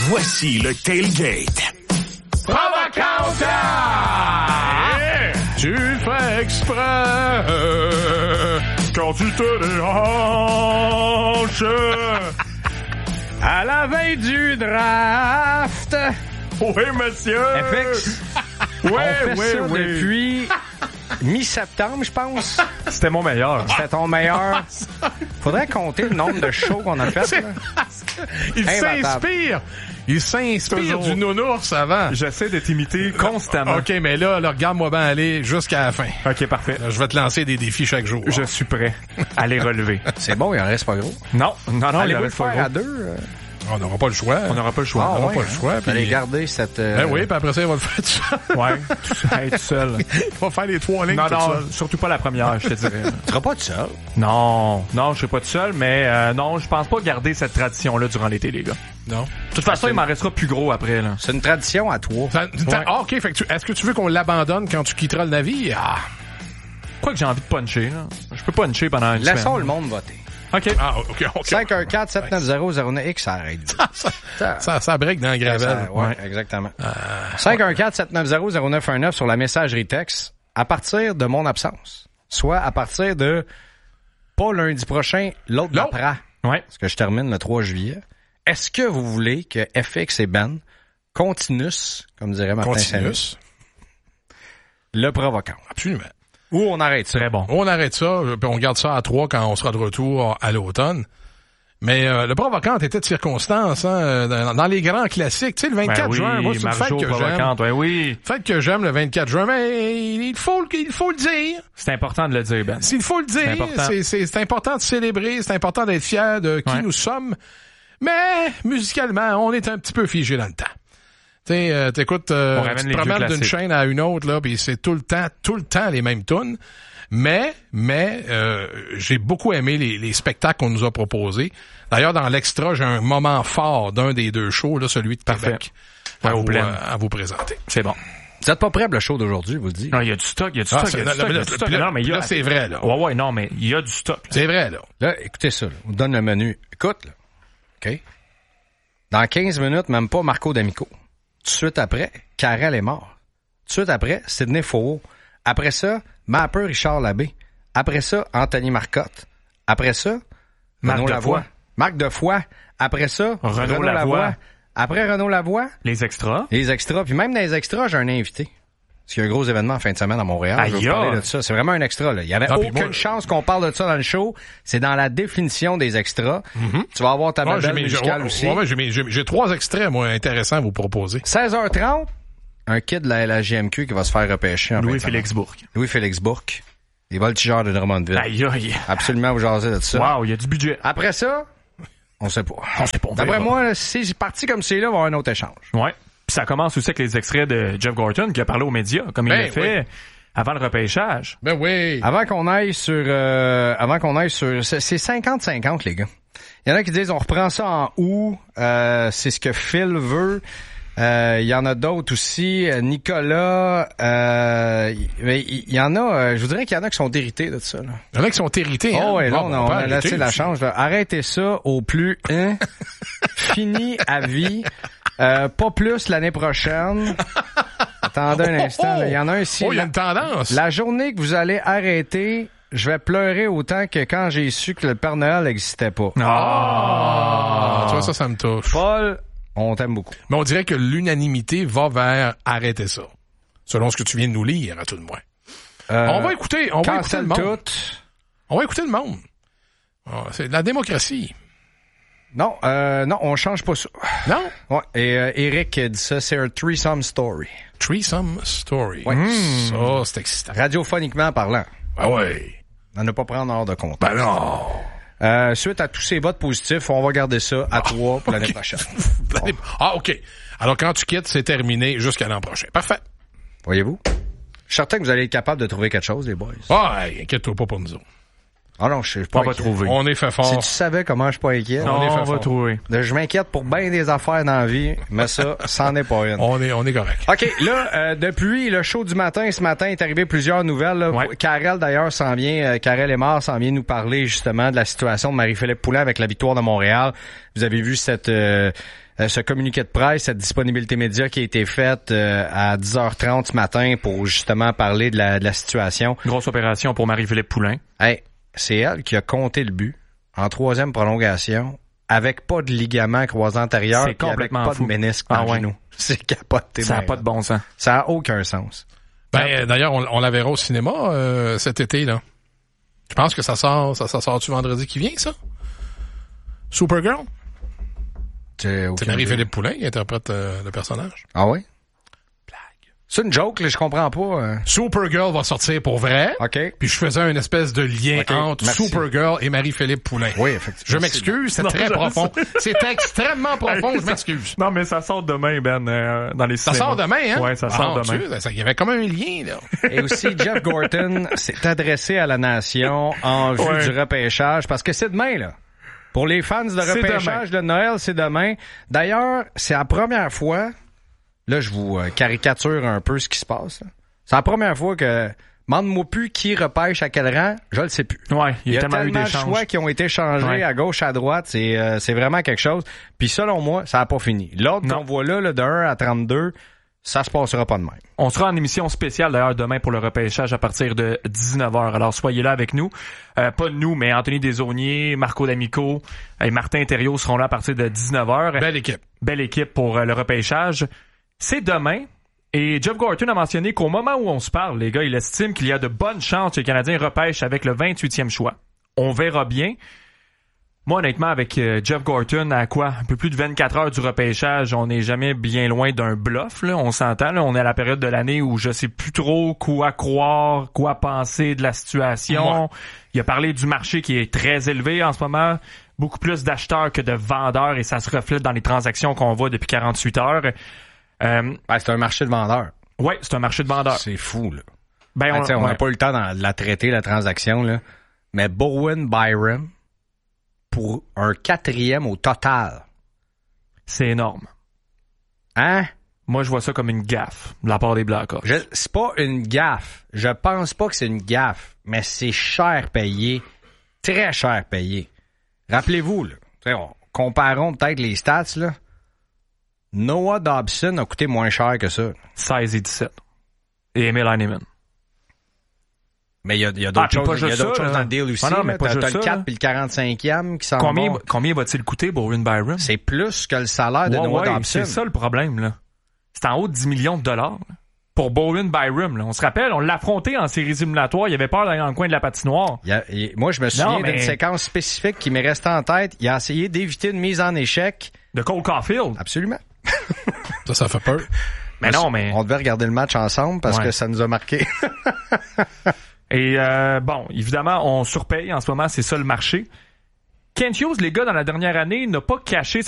Voici le tailgate. Provocateur! Yeah! Tu le fais exprès quand tu te déhanches à la veille du draft. Oui, monsieur! FX. Oui, on fait ça depuis mi-septembre, je pense. C'était mon meilleur. C'était ton meilleur. Faudrait compter le nombre de shows qu'on a fait. Là. Il s'inspire. Il s'inspire toujours du nounours avant. J'essaie de t'imiter constamment. OK, mais là, regarde-moi bien aller jusqu'à la fin. OK, parfait. Là, je vais te lancer des défis chaque jour. Je suis prêt à les relever. C'est bon, il en reste pas gros. Non, il en allez-vous le reste pas faire à gros. deux? On n'aura pas le choix. On n'aura pas le choix. Ah, on n'aura ouais, pas le choix. Vous allez garder cette... Ben oui, puis après ça, il va le faire tout seul. Ouais, tout seul. Il va faire les 3 lignes Non, tout non, seul. surtout pas la première, je te dirais. Tu seras pas tout seul. Non, je serai pas tout seul, mais non, je pense pas garder cette tradition-là durant l'été, les gars. Non. De toute façon, il m'en restera plus gros après, là. C'est une tradition à toi. Ah, OK. Fait que est-ce que tu veux qu'on l'abandonne quand tu quitteras le navire? Ah. Quoi que j'ai envie de puncher, là. Je peux puncher pendant une Laissons semaine. le monde voter. OK. Ah, OK. 514-790-09X, ça arrête. Ça break dans le gravel. Ouais, exactement. 514-790-0919 sur la messagerie texte. À partir de mon absence. Soit à partir de pas lundi prochain, l'autre d'après. Ouais. Parce que je termine le 3 juillet. Est-ce que vous voulez que FX et Ben continuent, comme dirait Martin Saint-Louis, le provoquant? Absolument. Ou on arrête ça? Très bon. On arrête ça, puis on garde ça à 3 quand on sera de retour à l'automne. Mais le provocant était de circonstance, hein, dans les grands classiques. Tu sais, le 24 juin, moi, c'est une fête que j'aime. Ouais, oui. Fête que j'aime le 24 juin, mais il faut le dire. C'est important de le dire, Ben. S'il faut le dire, c'est important de célébrer, c'est important d'être fier de qui nous sommes. Mais, musicalement, on est un petit peu figé dans le temps. T'écoutes, tu te promènes d'une chaîne à une autre, là, puis c'est tout le temps les mêmes tunes. Mais, j'ai beaucoup aimé les spectacles qu'on nous a proposés. D'ailleurs, dans l'extra, j'ai un moment fort d'un des deux shows, là, celui de Québec, à vous présenter. C'est bon. Vous êtes pas prêts pour le show d'aujourd'hui, vous le dites? Non, il y a du stock, il y a du stock. Non, mais là, c'est vrai, là. Ouais, non, mais il y a du stock. C'est vrai, là. Là, écoutez ça, là. On vous donne le menu. Écoute, là. OK? Dans 15 minutes, même pas Marco D'Amico. Tout de suite après, Karel est mort. Tout de suite après, Sidney Faux. Après ça, Mapper Richard Labbé. Après ça, Anthony Marcotte. Après ça, Marc Renaud Defoy. Lavoie. Marc Defoy. Après ça, Renaud Lavoie. Après Renaud Lavoie, Les extras. les extras. Puis même dans les extras, j'ai un invité. Parce qu'il y a un gros événement en fin de semaine à Montréal. Je vais vous parler de ça. C'est vraiment un extra, là. Il y avait aucune chance qu'on parle de ça dans le show. C'est dans la définition des extras. Tu vas avoir ta belle musicale aussi. J'ai 3 extraits, moi, intéressants à vous proposer. 16h30, un kid de la LHJMQ qui va se faire repêcher en Louis-Félix Bourque. Louis-Félix Bourque. Les voltigeurs de Drummondville. Aïe, aïe. Absolument, vous jasez de ça. Wow, il y a du budget. Après ça, on sait pas. On sait pas. D'après moi, là, si c'est parti comme c'est là, il va y avoir un autre échange. Ouais. Puis ça commence aussi avec les extraits de Jeff Gorton qui a parlé aux médias, comme il l'a fait avant le repêchage. Ben oui. Avant qu'on aille sur, c'est 50-50, les gars. Il y en a qui disent, on reprend ça en août, c'est ce que Phil veut. Il y en a d'autres aussi. Nicolas, mais il y en a, je vous dirais qu'il y en a qui sont irrités de ça, là. Il y en a qui sont irrités, hein. Oh, ouais, là, Bon, on a laissé la chance, là. Arrêtez ça au plus, fini à vie. Pas plus l'année prochaine. Attendez un instant, il y en a un ici. Oh, il y a une tendance. La journée que vous allez arrêter, je vais pleurer autant que quand j'ai su que le Père Noël n'existait pas. Tu vois, ça me touche. Paul, on t'aime beaucoup. Mais on dirait que l'unanimité va vers arrêter ça. Selon ce que tu viens de nous lire, à tout de moins. On va écouter le monde. On va écouter le monde. C'est de la démocratie. Non, on change pas ça. Non? Ouais, et Eric dit ça, c'est un threesome story. Threesome story. Ouais. Ça, c'est excitant. Radiophoniquement parlant. Ah ouais. On ne pas prendre hors de compte. Ben non. Suite à tous ces votes positifs, on va garder ça à 3 pour l'année prochaine. Bon. Ah, OK. Alors, quand tu quittes, c'est terminé jusqu'à l'an prochain. Parfait. Voyez-vous? Je suis certain que vous allez être capable de trouver quelque chose, les boys. Ah, inquiète-toi pas pour nous autres. Ah non, je suis pas On va inquiet. trouver. On est fait fort. Si tu savais comment je suis pas inquiet. Non, on va trouver. Je m'inquiète pour bien des affaires dans la vie, mais ça, c'en est pas une. On est correct. OK, là, depuis le show du matin, ce matin, est arrivé plusieurs nouvelles. Là. Ouais. Karel, d'ailleurs, s'en vient, Karel Aymar s'en vient nous parler, justement, de la situation de Marie-Philippe Poulin avec la victoire de Montréal. Vous avez vu cette ce communiqué de presse, cette disponibilité média qui a été faite à 10h30 ce matin pour justement parler de la situation. Grosse opération pour Marie-Philippe Poulin. Hey, c'est elle qui a compté le but en 3e prolongation avec pas de ligament croisé antérieur. C'est complètement avec pas fou. de ménisque dans le genou. C'est capoté. Ça n'a pas de bon sens. Ça n'a aucun sens. D'ailleurs, on la verra au cinéma cet été, là. Je pense que ça sort-tu vendredi qui vient, ça? Supergirl? C'est Marie-Philippe Poulin qui interprète le personnage. Ah oui? C'est une joke, là, je comprends pas. Supergirl va sortir pour vrai. OK. Puis je faisais une espèce de lien entre Supergirl et Marie-Philippe Poulin. Oui, effectivement. Je m'excuse, c'est très profond. C'est extrêmement profond, je m'excuse. Non, mais ça sort demain, Ben, dans les cinémas. Ça sort demain, hein? Ouais, ça sort demain. Il y avait comme un lien, là. Et aussi, Jeff Gorton s'est adressé à la nation en vue du repêchage, parce que c'est demain, là. Pour les fans de repêchage de Noël, c'est demain. D'ailleurs, c'est la première fois... Là, je vous caricature un peu ce qui se passe. Là. C'est la première fois que... Demande-moi plus qui repêche à quel rang, je le sais plus. Ouais, il y a tellement de choix qui ont été changés à gauche, à droite. C'est vraiment quelque chose. Puis selon moi, ça n'a pas fini. L'autre qu'on voit là, de 1 à 32, ça se passera pas de même. On sera en émission spéciale d'ailleurs demain pour le repêchage à partir de 19h. Alors soyez là avec nous. Pas nous, mais Anthony Desaulniers, Marco D'Amico et Martin Thériault seront là à partir de 19h. Belle équipe. Belle équipe pour le repêchage. C'est demain. Et Jeff Gorton a mentionné qu'au moment où on se parle, les gars, il estime qu'il y a de bonnes chances que les Canadiens repêchent avec le 28e choix. On verra bien. Moi, honnêtement, avec Jeff Gorton, à quoi? Un peu plus de 24 heures du repêchage, on n'est jamais bien loin d'un bluff, là. On s'entend, là. On est à la période de l'année où je sais plus trop quoi croire, quoi penser de la situation. Ouais. Il a parlé du marché qui est très élevé en ce moment. Beaucoup plus d'acheteurs que de vendeurs et ça se reflète dans les transactions qu'on voit depuis 48 heures. C'est un marché de vendeurs. Oui, c'est un marché de vendeurs. C'est fou, là. On n'a pas eu le temps de la traiter, la transaction, là. Mais Bowen Byram, pour un 4e au total. C'est énorme. Hein? Moi, je vois ça comme une gaffe de la part des Blackhawks. C'est pas une gaffe. Je pense pas que c'est une gaffe, mais c'est cher payé. Très cher payé. Rappelez-vous, là. Comparons peut-être les stats, là. Noah Dobson a coûté moins cher que ça. 16 et 17. Et Emil Heinemann. Mais il y a d'autres choses, il y a d'autres choses dans le deal aussi. Non, mais t'as le 4 puis le 45e qui s'en vont. Combien va-t-il coûter, Bowen Byram? C'est plus que le salaire de Noah Dobson. C'est ça le problème, là. C'est en haut de 10 millions de dollars. Là. Pour Bowen Byram, là. On se rappelle, on l'a affronté en séries éliminatoires. Il avait peur d'aller dans le coin de la patinoire. Moi, je me souviens d'une séquence spécifique qui m'est restée en tête. Il a essayé d'éviter une mise en échec. De Cole Caulfield. Absolument. Ça fait peur. Mais non, mais... On devait regarder le match ensemble parce que ça nous a marqué. Et bon, évidemment, on surpaye en ce moment, c'est ça le marché. Kent Hughes, les gars, dans la dernière année, n'a pas caché